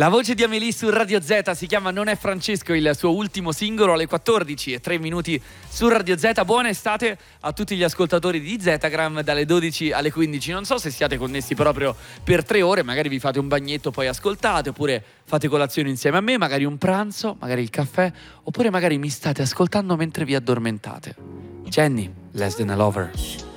La voce di Amélie su Radio Z si chiama Non è Francesco, il suo ultimo singolo alle 14:03 su Radio Z. Buona estate a tutti gli ascoltatori di Zetagram dalle 12 alle 15. Non so se siate connessi proprio per 3 ore, magari vi fate un bagnetto poi ascoltate, oppure fate colazione insieme a me, magari un pranzo, magari il caffè, oppure magari mi state ascoltando mentre vi addormentate. Jenny, Less Than a Lover.